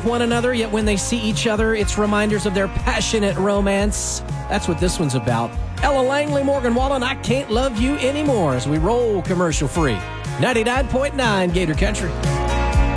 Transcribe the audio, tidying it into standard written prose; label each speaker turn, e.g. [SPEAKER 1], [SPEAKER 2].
[SPEAKER 1] one another, yet when they see each other, it's reminders of their passionate romance. That's what this one's about. Ella Langley, Morgan Wallen, I Can't Love You Anymore, as we roll commercial free. 99.9 Gator Country.